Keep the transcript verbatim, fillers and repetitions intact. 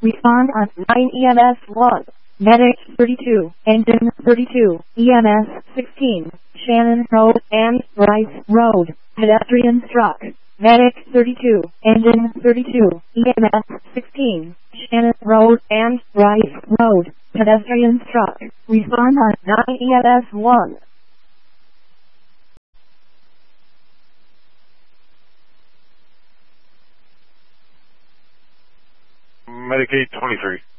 Respond on nine E M S one. Medic thirty-two, Engine thirty-two, E M S sixteen, Shannon Road and Rice Road, pedestrian struck. Medic thirty-two, Engine thirty-two, E M S sixteen, Shannon Road and Rice Road, pedestrian struck. Respond on nine E M S one. Medic eight twenty-three.